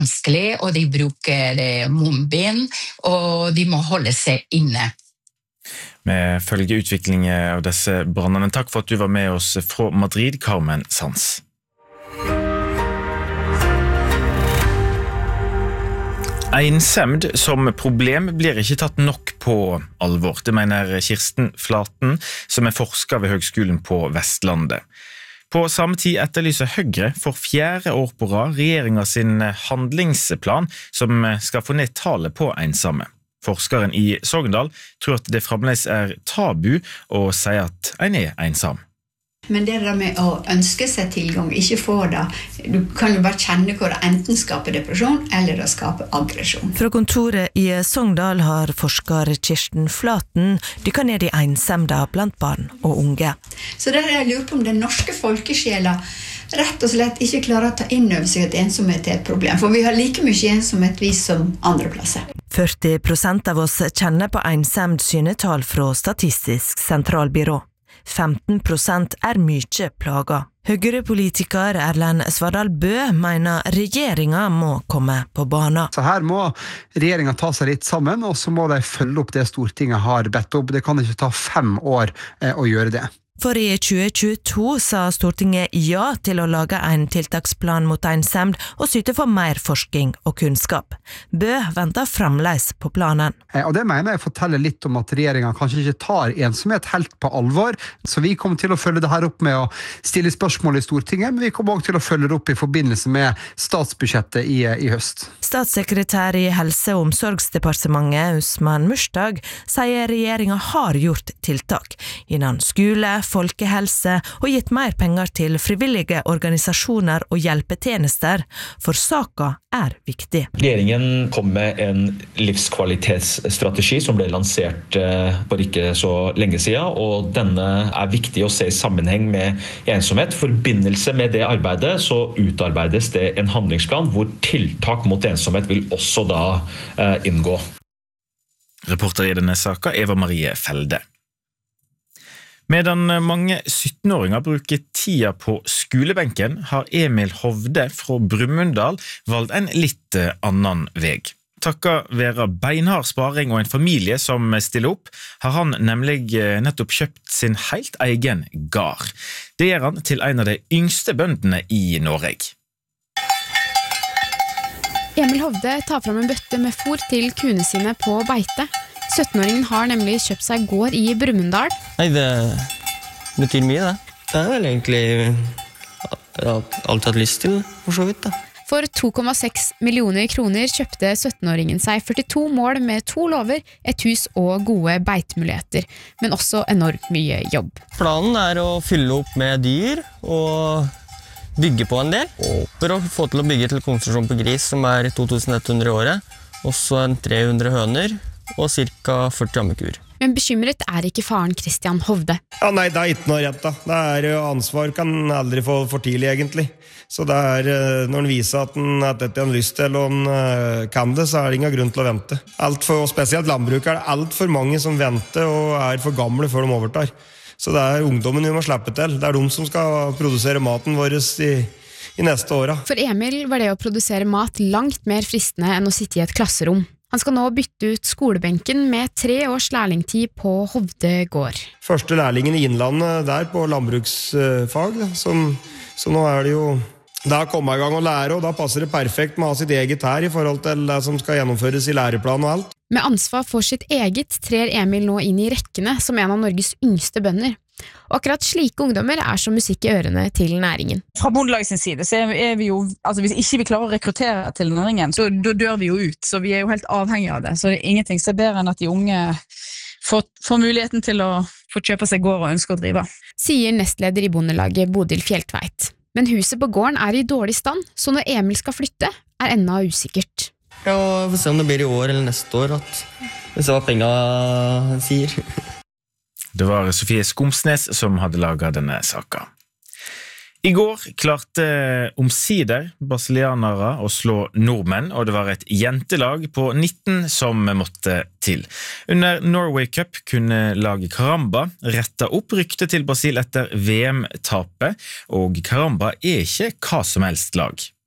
vanskelig, og de bruker munnbind, og de må holde seg inne. Vi følger utviklingen av disse brannene. Takk for at du var med oss fra Madrid, Carmen Sanz. Ensemd som problem blir ikke tatt nok på alvor. Det mener Kirsten Flaten, som forsker ved Høgskolen på Vestlandet. På samme tid etterlyser Høyre for 4. år på rad regjeringen sin handlingsplan som skal få ned tallet på ensomme. Forskeren i Sogndal tror at det fremdeles tabu å si at en ensom. Men det der med å ønske seg tilgang, ikke få det, du kan jo bare kjenne hvor det enten skaper depresjon eller det skaper aggresjon. Fra kontoret i Sogndal har forsker Kirsten Flaten dykket ned i ensemda blant barn og unge. Så der har jeg lurt på om den norske folkesjela rett og slett ikke klarer å ta inn over seg at ensomhet et problem, for vi har like mye ensomhet vi som andre plasser. 40% av oss kjenner på ensemd synetall fra Statistisk sentralbyrå. 15% mye plaga. Høyre-politiker Erlend Svardal Bø mener regjeringen må komme på banen. Så her må regjeringen ta seg litt sammen, og så må de følge opp det Stortinget har bedt opp. Det kan ikke ta 5 år å gjøre det. For i 2022 sa Stortinget ja til å lage en tiltaksplan mot ensemd og syte for mer forskning og kunnskap. Bø venter fremdeles på planen. Og det mener jeg forteller litt om at regjeringen kanskje ikke tar ensomhet helt på alvor, så vi kommer til å følge det her opp med å stille spørsmål i Stortinget, men vi kommer også til å følge det opp i forbindelse med statsbudsjettet i høst. Statssekretær i Helse- og omsorgsdepartementet Usman Mushtag sier regjeringen har gjort tiltak innan skole, folkehelse og gitt mer penger til frivillige organisasjoner og hjelpetjenester, for saka viktig. Regjeringen kom med en livskvalitetsstrategi som ble lansert for ikke så lenge siden, og denne viktig å se i sammenheng med ensomhet. I forbindelse med det arbeidet så utarbeides det en handlingsplan hvor tiltak mot ensomhet vil også da inngå. Reporter i denne saka Eva Marie Felde. Medan mange 17-åringer bruker tida på skolebenken, har Emil Hovde fra Brumunddal valgt en litt annen veg. Takket være beinhard sparing og en familie som stiller opp, har han nemlig nettopp kjøpt sin helt egen gard. Det gjør han til en av de yngste bøndene i Norge. Emil Hovde tar fram en bøtte med fôr til kuene sine på beite. 17-åringen har nemlig kjøpt seg gård i Brumunddal. Nei, det betyr mye, det. Det vel egentlig jeg har alltid hatt lyst til, for så vidt, da. For 2,6 millioner kroner kjøpte 17-åringen seg 42 mål med 2 låver, et hus og gode beitemuligheter, men også enormt mye jobb. Planen å fylle opp med dyr og bygge på en del. For å få til å bygge til konstruksjon på gris, som 2100 i året, også 300 høner, og ca. 40 ammekuer. Men bekymret ikke faren Christian Hovde. Ja, nei, det ikke noe rett da. Det ansvar kan aldri få for tidlig egentlig. Så det når han viser at dette har lyst til og han kan det, så det ingen grunn til å vente. Og spesielt landbruk det alt for mange som venter og for gamle før de overtar. Så det ungdommen vi må slippe til. Det de som skal produsere maten vår i neste åra. For Emil var det å produsere mat langt mer fristende enn å sitte i et klasserom. Han skal nå bytte ut skolebenken med 3 års lærlingtid på Hovde gård. Første lærlingen i Innlandet der på landbruksfag, så nå det jo da komme i gang å lære, og da passer det perfekt med å ha sitt eget her i forhold til det som skal gjennomføres i læreplan og alt. Med ansvar for sitt eget trer Emil nå inn i rekkene som en av Norges yngste bønder. Og akkurat slike ungdommer som musikk i ørene til næringen. Fra Bondelag sin side så vi jo, altså hvis ikke vi klarer å rekruttere til næringen, så da dør vi jo ut, så vi jo helt avhengige av det. Så det ingenting som bedre enn at de unge får muligheten til å få kjøpe seg gård og ønske å drive. Sier nestleder i Bondelaget Bodil Fjeltveit. Men huset på gården i dårlig stand, så når Emil skal flytte, ennå usikkert. Ja, vi får se om det blir i år eller neste år, hvis det var penger sier. Det var Sofie Skomsnes som hadde laget denne saka. I går klarte omsider brasilianere å slå nordmenn, og det var et jentelag på 19 som måtte til. Under Norway Cup kunne laget Caramba rette opp ryktet til Brasil etter VM-tapet, og Caramba ikke hva som helst lag.